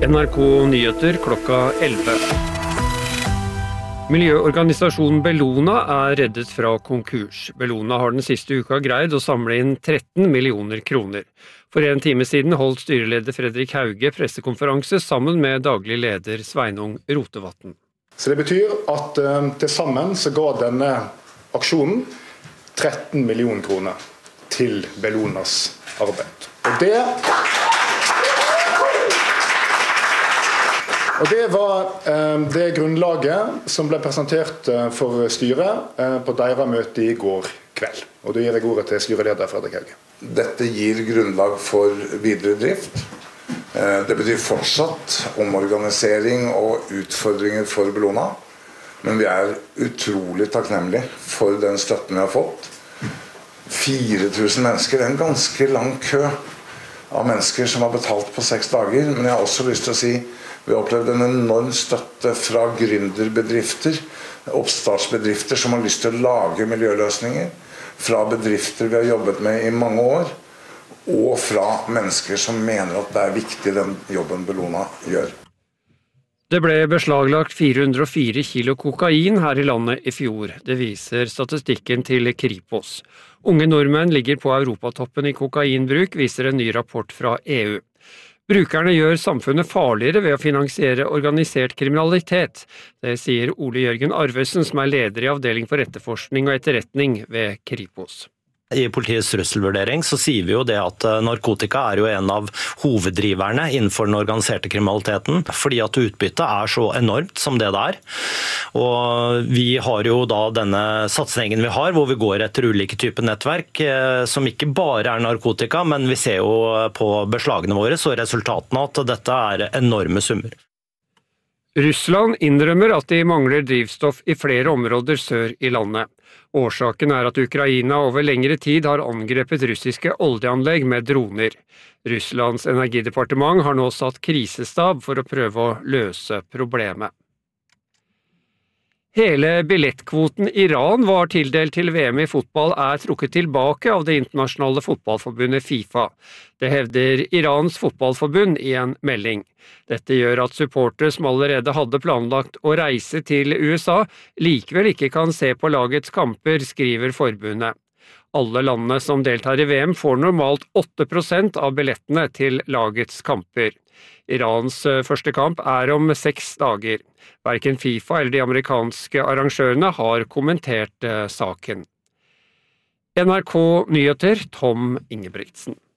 NRK Nyheter klokka 11. Miljøorganisasjonen Bellona er reddet fra konkurs. Bellona har den siste uka greid å samle inn 13 millioner kroner. For en time siden holdt styreleder Fredrik Hauge pressekonferanse sammen med daglig leder Sveinung Rotevatn. Så det betyr at til sammen så ga denne aksjonen 13 millioner kroner til Bellonas arbeid. Og det var det grunnlaget som ble presentert for styret på deres møte i går kveld. Og da gir jeg ordet til styreleder Fredrik Hauge. Dette gir grunnlag for videre drift. Det betyr fortsatt omorganisering og utfordringer for Bellona. Men vi er utrolig takknemlige for den støtten vi har fått. 4000 mennesker, en ganske lang kø av mennesker som har betalt på 6 dager. Men jeg har også lyst til å si vi har opplevd en enorm støtte fra gründerbedrifter, oppstartsbedrifter som har lyst til å lage miljøløsninger, fra bedrifter vi har jobbet med i mange år, og fra mennesker som mener at det er viktig den jobben Bellona gjør. Det ble beslaglagt 404 kilo kokain her i landet i fjor. Det viser statistikken til Kripos. Unge nordmenn ligger på europatoppen i kokainbruk, viser en ny rapport fra EU. Brukerne gjør samfunnet farligere ved å finansiere organisert kriminalitet. Det sier Ole Jørgen Arvesen, som er leder i avdeling for etterforskning og etterretning ved Kripos. I politiets trusselvurdering så sier vi jo det at narkotika er jo en av hoveddriverne innenfor den organiserte kriminaliteten, fordi at utbyttet er så enormt som det er. Og vi har jo da denne satsingen vi har, hvor vi går etter ulike typer nettverk, som ikke bare er narkotika, men vi ser jo på beslagene våre, så resultatene at dette er enorme summer. Russland innrømmer at de mangler drivstoff i flere områder sør i landet. Årsaken er at Ukraina over lengre tid har angrepet russiske oljeanlegg med droner. Russlands energidepartement har nå satt krisestab for å prøve å løse problemet. Hele billettkvoten Iran var tildelt til VM i fotball er trukket tilbake av det internasjonale fotballforbundet FIFA. Det hevder Irans fotballforbund i en melding. Dette gjør at supportere som allerede hadde planlagt å reise til USA, likevel ikke kan se på lagets kamper, skriver forbundet. Alle landene som deltar i VM får normalt 8% av billettene til lagets kamper. Irans første kamp er om 6 dager. Hverken FIFA eller de amerikanske arrangørene har kommentert saken. NRK Nyheter, Tom Ingebrigtsen.